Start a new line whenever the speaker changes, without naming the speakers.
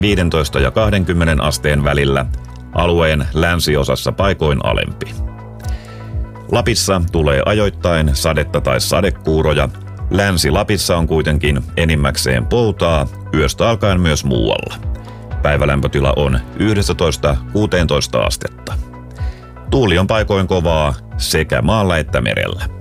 15 ja 20 asteen välillä, alueen länsiosassa paikoin alempi. Lapissa tulee ajoittain sadetta tai sadekuuroja. Länsi-Lapissa on kuitenkin enimmäkseen poutaa, yöstä alkaen myös muualla. Päivälämpötila on 11–16 astetta. Tuuli on paikoin kovaa sekä maalla että merellä.